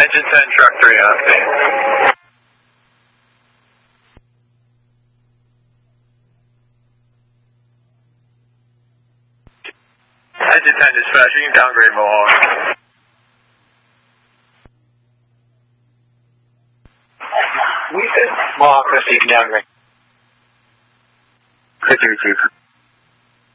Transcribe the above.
Engine 10, truck 3, see. Engine 10 dispatch, you can downgrade Mohawk. We said Mohawk 50, you can downgrade. 50 receiver.